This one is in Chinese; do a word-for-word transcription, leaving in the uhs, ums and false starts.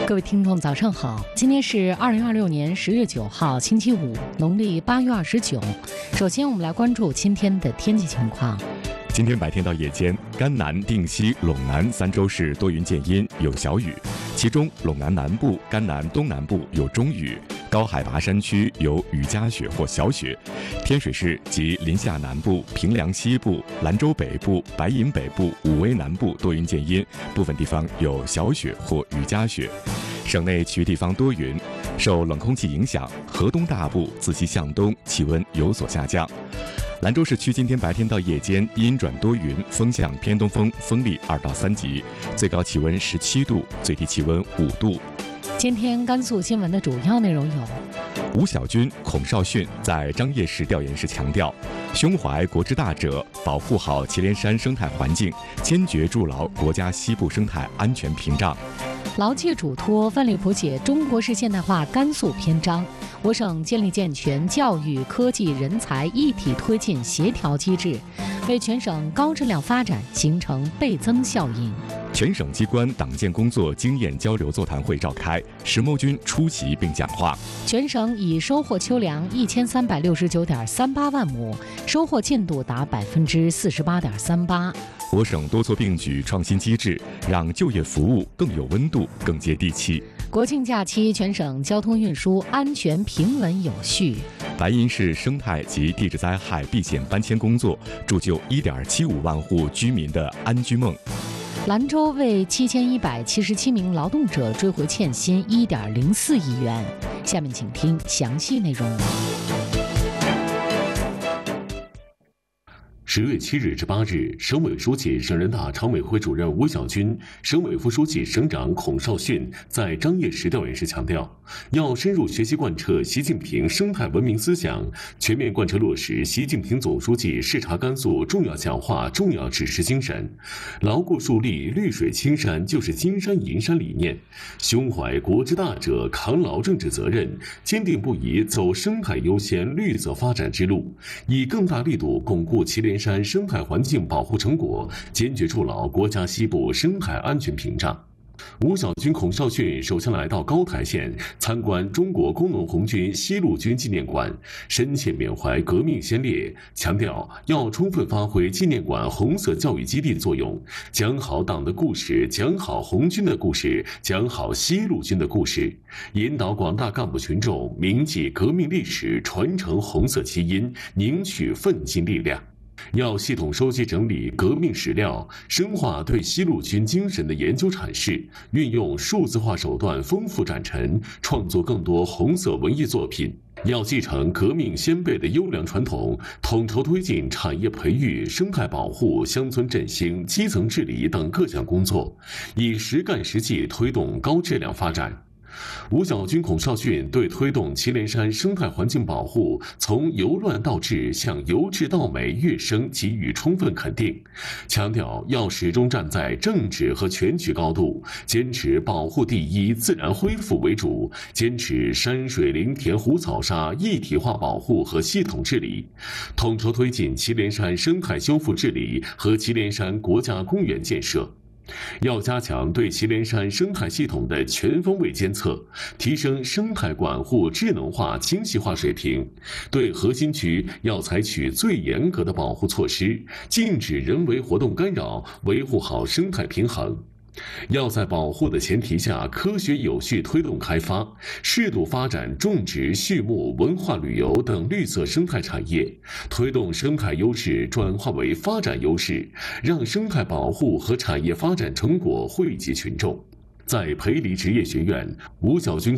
各位听众早上好，今天是二零二六年十月九号星期五，农历八月二十九。首先我们来关注今天的天气情况。 今天白天到夜间，甘南、定西、陇南三州市多云见阴，有小雨，其中陇南南部、甘南东南部有中雨，高海拔山区有雨夹雪或小雪。天水市及临夏南部、平凉西部、兰州北部、白银北部、武威南部多云见阴，部分地方有小雪或雨夹雪。省内其余地方多云，受冷空气影响，河东大部自西向东气温有所下降。兰州市区今天白天到夜间阴转多云，风向偏东风，风力二到三级，最高气温十七度，最低气温五度。 今天甘肃新闻的主要内容有： 吴小军、孔少训在张掖市调研时强调，胸怀国之大者，保护好祁连山生态环境，坚决筑牢国家西部生态安全屏障。 牢记嘱托，奋力谱写中国式现代化甘肃篇章。我省建立健全教育、科技、人才一体推进协调机制，为全省高质量发展形成倍增效应。 全省机关党建工作经验交流座谈会召开，石墨军出席并讲话。 全省已收获秋粮一千三百六十九点三八万亩，收获进度达百分之四十八点三八。 我省多措并举创新机制，让就业服务更有温度、更接地气。 国庆假期，全省交通运输安全平稳有序。 白银市生态及地质灾害避险搬迁工作铸就一点七五万户居民的安居梦。 兰州为七千一百七十七名劳动者追回欠薪一点零四亿元。下面请听详细内容。 十月七日至八日，省委书记、省人大常委会主任吴小军，省委副书记、省长孔少训在张掖市调研时强调，要深入学习贯彻习近平生态文明思想，全面贯彻落实习近平总书记视察甘肃重要讲话、重要指示精神，牢固树立绿水青山就是金山银山理念，胸怀国之大者，扛牢政治责任，坚定不移走生态优先、绿色发展之路，以更大力度巩固祁连山生态环境保护成果，坚决筑牢国家西部生态安全屏障。吴小军、孔少训首先来到高台县参观中国工农红军西路军纪念馆，深切缅怀革命先烈，强调要充分发挥纪念馆红色教育基地的作用，讲好党的故事，讲好红军的故事，讲好西路军的故事，引导广大干部群众铭记革命历史，传承红色基因，凝聚奋进力量。要系统收集整理革命史料，深化对西路军精神的研究阐释，运用数字化手段丰富展陈，创作更多红色文艺作品。要继承革命先辈的优良传统，统筹推进产业培育、生态保护、乡村振兴、基层治理等各项工作，以实干实际推动高质量发展。吴小军、孔少训对推动祁连山生态环境保护从由乱到治向由治到美跃升给予充分肯定，强调要始终站在政治和全局高度，坚持保护第一、自然恢复为主，坚持山水林田湖草沙一体化保护和系统治理，统筹推进祁连山生态修复治理和祁连山国家公园建设。要加强对祁连山生态系统的全方位监测，提升生态管护智能化、精细化水平。对核心区要采取最严格的保护措施，禁止人为活动干扰，维护好生态平衡。要在保护的前提下，科学有序推动开发，适度发展种植、畜牧、文化旅游等绿色生态产业，推动生态优势转化为发展优势，让生态保护和产业发展成果惠及群众。在培黎职业学院，吴小军